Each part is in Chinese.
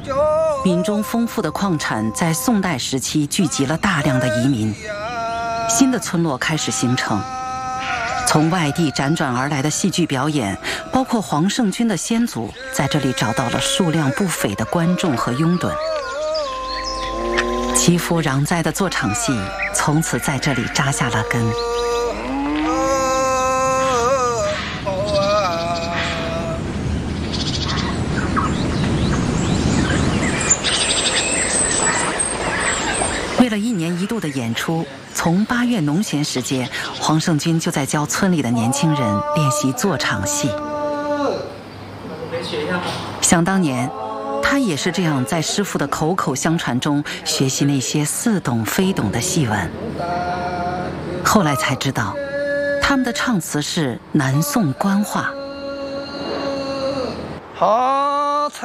闽中丰富的矿产在宋代时期聚集了大量的移民，新的村落开始形成。从外地辗转而来的戏剧表演，包括黄胜军的先祖，在这里找到了数量不菲的观众和拥趸。祈福攘灾的做场戏从此在这里扎下了根。为了1年1度的演出，从8月农闲时节，黄胜军就在教村里的年轻人练习做场戏。想当年，他也是这样在师傅的口口相传中学习那些似懂非懂的戏文。后来才知道，他们的唱词是南宋官话。 好彩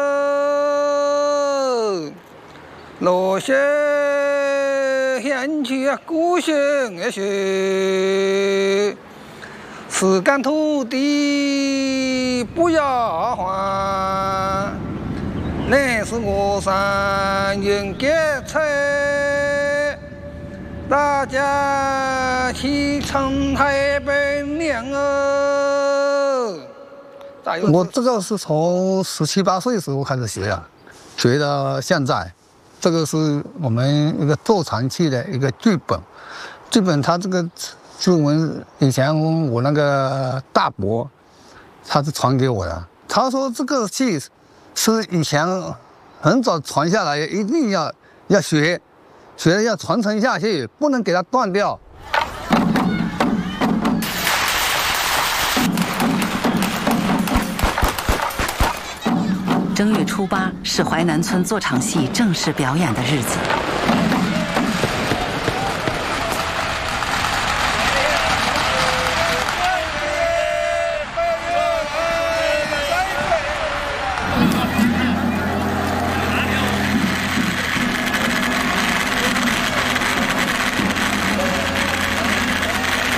哦，落雪掀起故乡的雪，此干土地不要还，那是我山人杰才，大家去唱太本领哦。 我这个是从17、18岁时候开始学啊，学到现在。这个是我们一个做场戏的一个剧本，剧本它这个剧文以前我那个大伯，他是传给我的。他说这个戏是以前很早传下来，一定要学要传承下去，不能给它断掉。 正月初8是淮南村做场戏正式表演的日子。